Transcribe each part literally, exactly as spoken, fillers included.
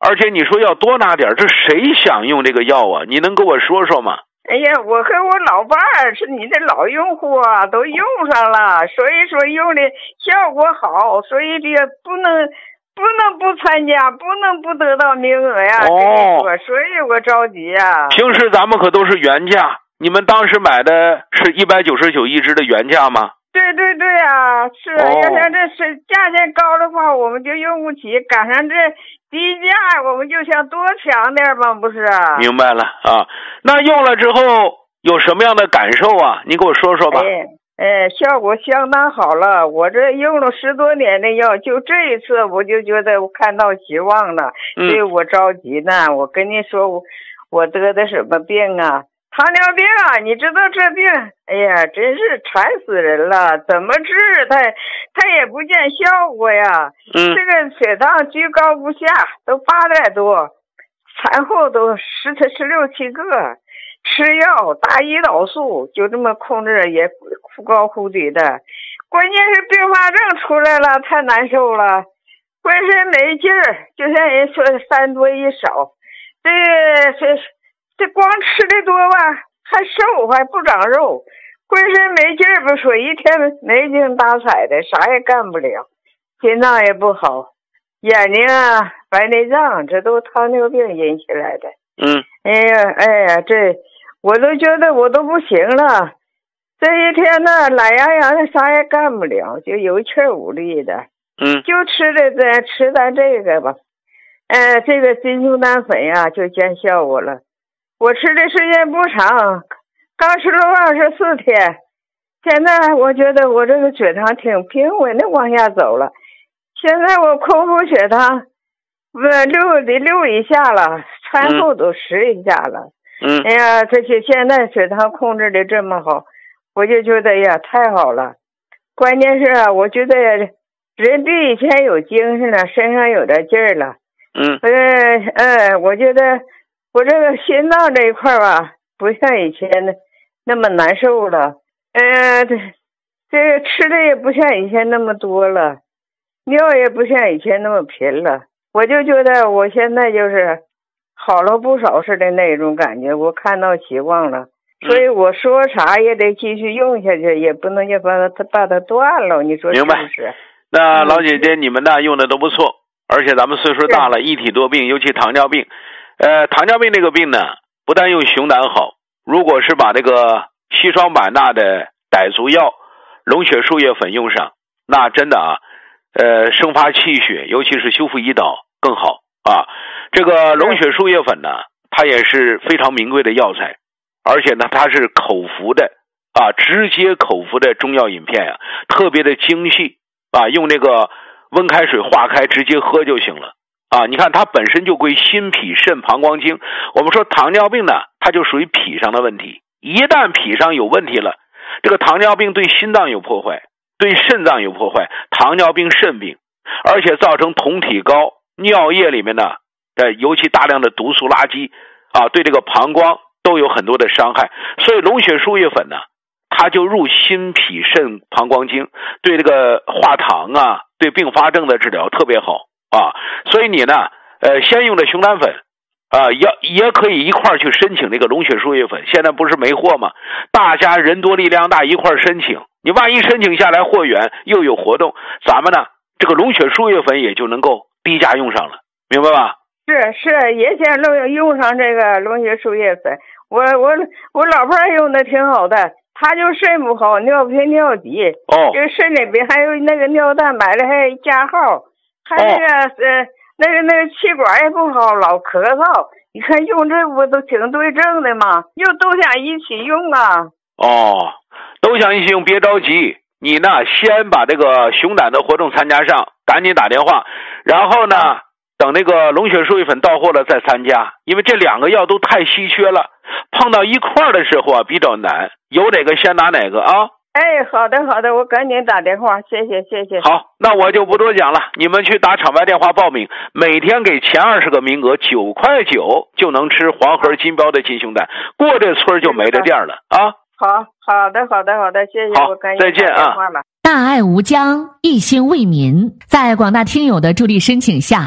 而且你说要多拿点，这谁想用这个药啊？你能跟我说说吗？ 哎呀，我和我老伴儿是你的老用户啊，都用上了，所以说用的效果好，所以这不能不能不参加，不能不得到名额呀。 哦， 所以我着急呀。 平时咱们可都是原价，你们当时买的是一百九十九一支的原价吗？ 对对对啊，是、哦、要像这是价钱高的话，我们就用不起，赶上这低价，我们就想多抢点嘛，不是？ 明白了啊，那用了之后有什么样的感受啊？你给我说说吧。 哎，哎，效果相当好了，我这用了十多年的药，就这一次我就觉得我看到希望了，所以我着急呢。我跟你说，我我得的什么病啊？糖尿病啊，你知道这病，哎呀，真是馋死人了！怎么治它，它也不见效果呀。 嗯， 这个血糖居高不下，都八点多，产后都十十六七个，吃药打胰岛素，就这么控制也忽高忽低的。关键是并发症出来了，太难受了，浑身没劲儿，就像人说三多一少，这这。这光吃的多吧，还瘦，还不长肉，浑身没劲儿，不说一天没精打采的，啥也干不了，心脏也不好，眼睛啊白内障，这都糖尿病引起来的。 嗯， 哎呀哎呀，这我都觉得我都不行了，这一天呢懒洋洋的，啥也干不了，就有气无力的。 嗯， 就吃的咱吃咱这个吧，呃，这个金熊丹粉呀、啊，就见效果了。我吃的时间不长，刚吃了二十四天，现在我觉得我这个血糖挺平稳的往下走了。现在我空腹血糖不六得六以下了，餐后都十以下了。 嗯， 哎呀，这些现在血糖控制的这么好，我就觉得呀太好了。关键是啊，我觉得人比以前有精神了，身上有点劲儿了。 嗯， 呃呃，我觉得。我这个心脏这一块吧，不像以前的那么难受了。呃，这这个吃的也不像以前那么多了，尿也不像以前那么频了。我就觉得我现在就是好了不少似的那种感觉，我看到希望了。所以我说啥也得继续用下去，也不能就把它把它断了。你说是不是？ 那老姐姐，你们呢用的都不错，而且咱们岁数大了，一体多病，尤其糖尿病。呃，糖尿病这个病呢，不但用熊胆好，如果是把这个硒霜版钠的傣族药龙血树叶粉用上，那真的啊，呃，生发气血，尤其是修复胰岛更好啊。这个龙血树叶粉呢，它也是非常名贵的药材，而且呢，它是口服的啊，直接口服的中药饮片呀、啊，特别的精细啊，用那个温开水化开，直接喝就行了。啊，你看它本身就归心脾肾膀胱经。我们说糖尿病呢，它就属于脾上的问题。一旦脾上有问题了，这个糖尿病对心脏有破坏，对肾脏有破坏，糖尿病肾病，而且造成酮体高，尿液里面呢，呃，尤其大量的毒素垃圾啊，对这个膀胱都有很多的伤害。所以龙血树叶粉呢，它就入心脾肾膀胱经，对这个化糖啊，对并发症的治疗特别好。啊，所以你呢，呃，先用的熊胆粉，啊，要也可以一块儿去申请这个龙血树叶粉。现在不是没货吗？大家人多力量大，一块儿申请。你万一申请下来货源又有活动，咱们呢这个龙血树叶粉也就能够低价用上了，明白吧？ 是是，也想用用上这个龙血树叶粉。我我我老伴儿用的挺好的，他就肾不好，尿频尿急， 哦， 这肾里边还有那个尿蛋白的还加号。还那个、哦、呃，那个那个气管也不好，老咳嗽。你看用这不都挺对症的吗？又都想一起用啊。 哦，都想一起用，别着急。你呢，先把这个熊胆的活动参加上，赶紧打电话。然后呢，等那个龙血树叶粉到货了再参加，因为这两个药都太稀缺了，碰到一块儿的时候啊比较难。有哪个先拿哪个啊？ 哎，好的好的，我赶紧打电话，谢谢谢谢。 好，那我就不多讲了，你们去打场外电话报名，每天给前二十个名额，九块九就能吃黄河金标的金熊胆，过这村就没这店了啊！ 好好的好的好的，谢谢， 好， 我赶紧再见啊！ 大爱无疆，一心为民，在广大听友的助力申请下，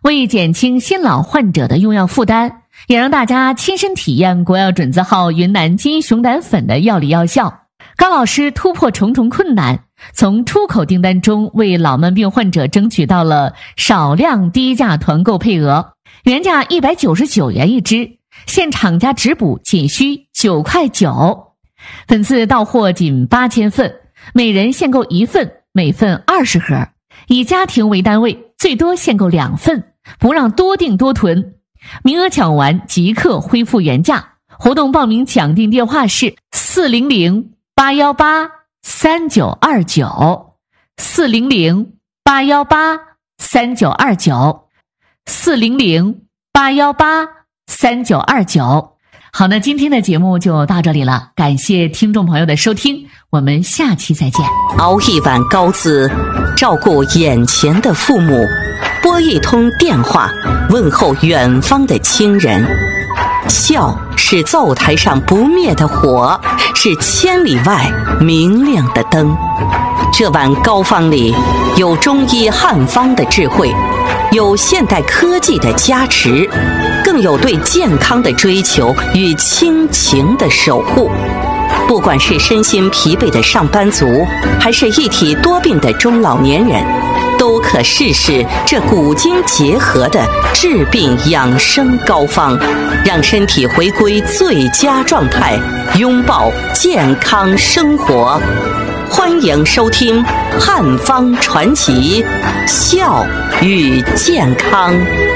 为减轻新老患者的用药负担，也让大家亲身体验国药准字号云南金熊胆粉的药理药效。高老师突破重重困难，从出口订单中为老慢病患者争取到了少量低价团购配额，原价一百九十九元一支，现厂家直补仅需九块九。粉次到货仅八千份，每人限购一份，每份二十盒，以家庭为单位，最多限购两份，不让多订多囤。名额抢完即刻恢复原价。活动报名抢订电话是四零零八一八三九二九，四零零八一八三九二九，四零零八一八三九二九。好，那今天的节目就到这里了，感谢听众朋友的收听，我们下期再见。 熬一碗高滋，照顾眼前的父母，拨一通电话，问候远方的亲人。笑是灶台上不灭的火，是千里外明亮的灯。这碗膏方里有中医汉方的智慧，有现代科技的加持，更有对健康的追求与亲情的守护。不管是身心疲惫的上班族，还是一体多病的中老年人，都可试试这古今结合的治病养生膏方，让身体回归最佳状态，拥抱健康生活。欢迎收听《汉方传奇》，笑与健康。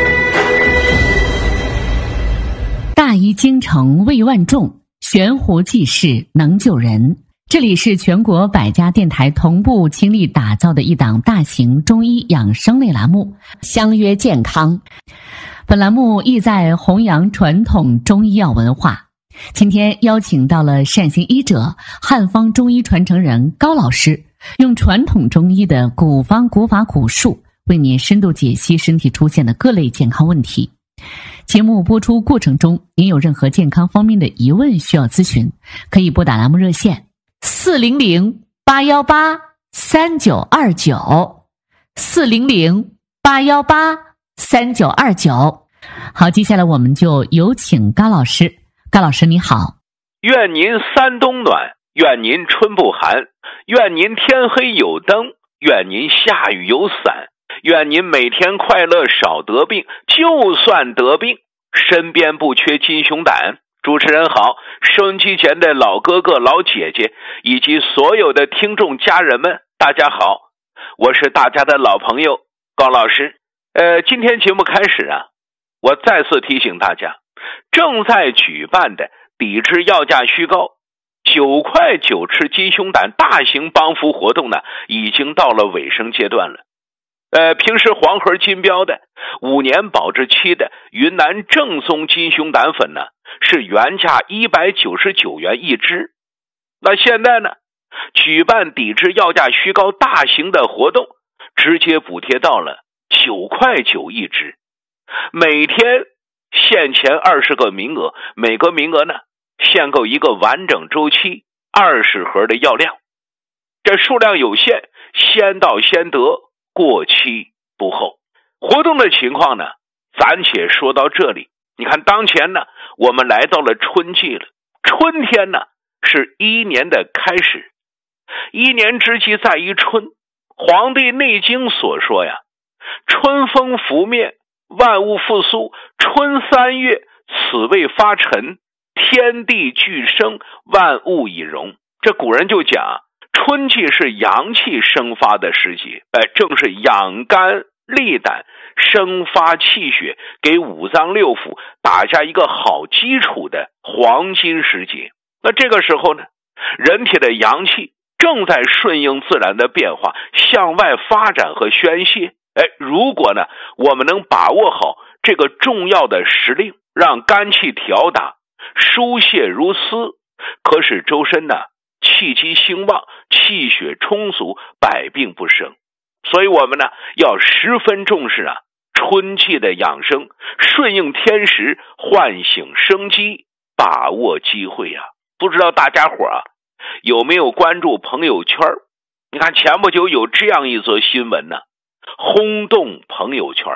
大医精诚为万众，悬壶济世能救人。这里是全国百家电台同步倾力打造的一档大型中医养生类栏目，相约健康。本栏目意在弘扬传统中医药文化。今天邀请到了善行医者、汉方中医传承人高老师，用传统中医的古方古法古术，为您深度解析身体出现的各类健康问题。节目播出过程中，您有任何健康方面的疑问需要咨询，可以拨打栏目热线四零零八一八三九二九，四零零八一八三九二九。好，接下来我们就有请高老师。高老师你好。 愿您三冬暖，愿您春不寒，愿您天黑有灯，愿您下雨有伞，愿您每天快乐少得病，就算得病身边不缺金熊胆。主持人好，收音机前的老哥哥老姐姐以及所有的听众家人们大家好，我是大家的老朋友高老师。呃，今天节目开始啊，我再次提醒大家，正在举办的抵制药价虚高九块九吃金熊胆大型帮扶活动呢，已经到了尾声阶段了。呃，平时黄盒金标的五年保质期的云南正宗金熊胆粉呢，是原价一百九十九元一支。那现在呢，举办抵制药价虚高大型的活动，直接补贴到了九块九一支，每天限前二十个名额，每个名额呢限购一个完整周期二十盒的药量。这数量有限，先到先得，过期不候。活动的情况呢，暂且说到这里。你看当前呢，我们来到了春季了，春天呢是一年的开始，一年之计在于春。黄帝内经所说呀，春风拂面，万物复苏，春三月，此谓发陈，天地俱生，万物以荣。这古人就讲，春季是阳气生发的时节，哎，正是养肝利胆、生发气血，给五脏六腑打下一个好基础的黄金时节。那这个时候呢，人体的阳气正在顺应自然的变化，向外发展和宣泄。哎，如果呢，我们能把握好这个重要的时令，让肝气调达，疏泄如丝，可使周身呢气机兴旺，气血充足，百病不生。所以我们呢要十分重视啊春季的养生，顺应天时，唤醒生机，把握机会啊。不知道大家伙啊有没有关注朋友圈？你看前不久有这样一则新闻呢，轰动朋友圈。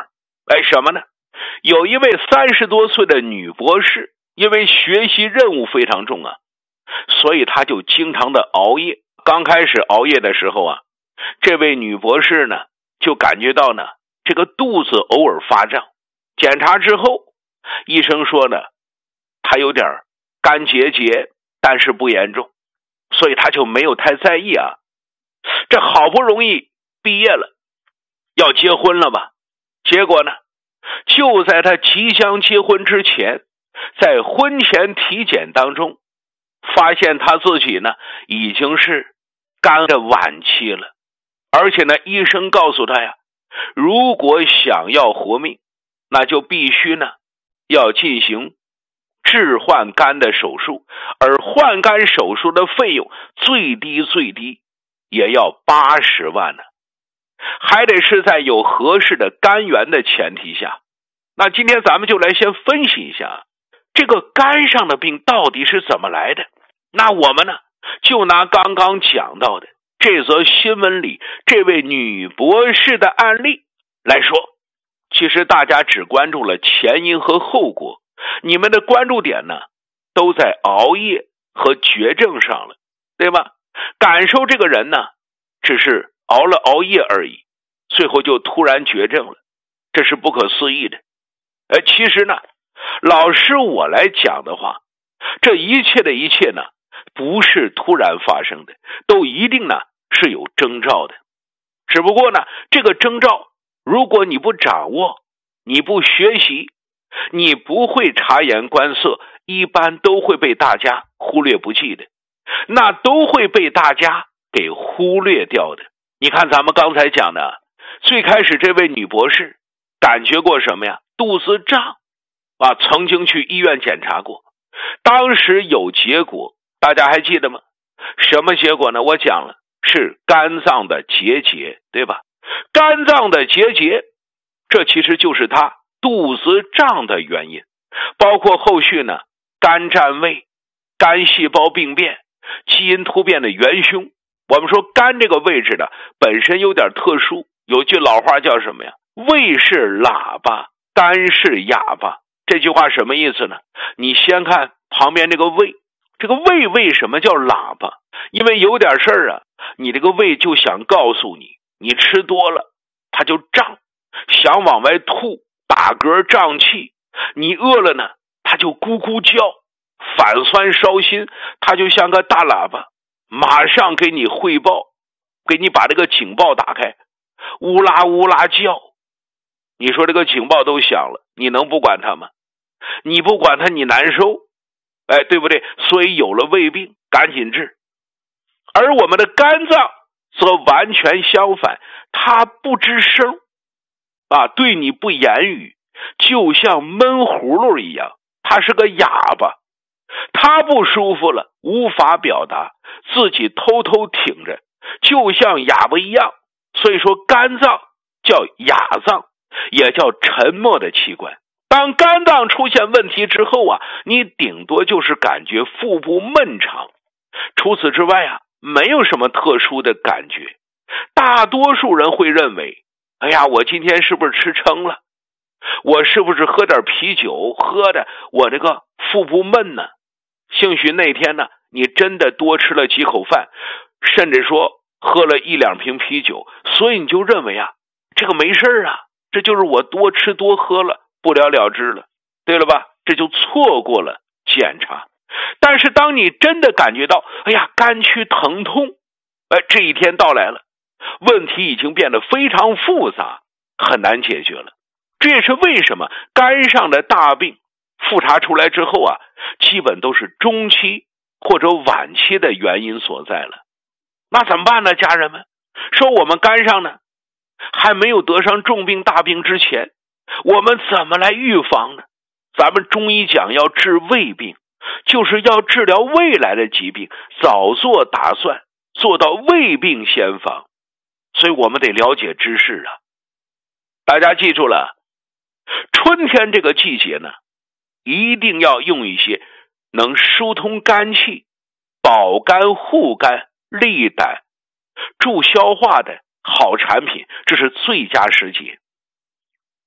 哎，什么呢？有一位三十多岁的女博士，因为学习任务非常重啊，所以她就经常的熬夜。刚开始熬夜的时候啊，这位女博士呢就感觉到呢这个肚子偶尔发胀，检查之后医生说呢她有点肝结节，但是不严重，所以她就没有太在意啊。这好不容易毕业了，要结婚了吧，结果呢就在她即将结婚之前，在婚前体检当中发现她自己呢已经是肝的晚期了，而且呢医生告诉她呀，如果想要活命，那就必须呢要进行置换肝的手术，而换肝手术的费用最低最低也要八十万呢，还得是在有合适的肝源的前提下。那今天咱们就来先分析一下这个肝上的病到底是怎么来的。那我们呢就拿刚刚讲到的这则新闻里这位女博士的案例来说，其实大家只关注了前因和后果，你们的关注点呢都在熬夜和绝症上了，对吧？感受这个人呢只是熬了熬夜而已，最后就突然绝症了，这是不可思议的。呃，其实呢老师我来讲的话，这一切的一切呢不是突然发生的，都一定呢是有征兆的。只不过呢这个征兆如果你不掌握，你不学习，你不会察言观色，一般都会被大家忽略不计的，那都会被大家给忽略掉的。你看咱们刚才讲的，最开始这位女博士感觉过什么呀？肚子胀啊，曾经去医院检查过，当时有结果，大家还记得吗？什么结果呢？我讲了，是肝脏的结节，对吧？肝脏的结节，这其实就是她肚子胀的原因，包括后续呢肝占位、肝细胞病变、基因突变的元凶。我们说肝这个位置呢本身有点特殊，有句老话叫什么呀？胃是喇叭，肝是哑巴。这句话什么意思呢？你先看旁边这个胃，这个胃为什么叫喇叭？因为有点事儿啊，你这个胃就想告诉你，你吃多了它就胀，想往外吐，打嗝胀气。你饿了呢它就咕咕叫，反酸烧心，它就像个大喇叭，马上给你汇报，给你把这个警报打开，乌拉乌拉叫。你说这个警报都响了，你能不管它吗？你不管它你难受，哎，对不对？所以有了胃病赶紧治。而我们的肝脏则完全相反，它不吱声啊，对你不言语，就像闷葫芦一样，它是个哑巴，它不舒服了无法表达，自己偷偷挺着，就像哑巴一样。所以说肝脏叫哑脏，也叫沉默的器官。当肝脏出现问题之后啊，你顶多就是感觉腹部闷长，除此之外啊没有什么特殊的感觉。大多数人会认为，哎呀，我今天是不是吃撑了？我是不是喝点啤酒喝的我这个腹部闷呢？兴许那天呢你真的多吃了几口饭，甚至说喝了一两瓶啤酒，所以你就认为啊这个没事啊，这就是我多吃多喝了，不了了之了，对了吧？这就错过了检查。但是当你真的感觉到哎呀肝区疼痛，哎，这一天到来了，问题已经变得非常复杂，很难解决了。这也是为什么肝上的大病复查出来之后啊，基本都是中期或者晚期的原因所在了。那怎么办呢？家人们说，我们肝上呢还没有得上重病大病之前，我们怎么来预防呢？咱们中医讲要治胃病，就是要治疗未来的疾病，早做打算，做到未病先防。所以我们得了解知识啊。大家记住了，春天这个季节呢，一定要用一些能疏通肝气、保肝护肝、利胆、助消化的好产品，这是最佳时节。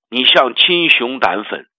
你像金熊胆粉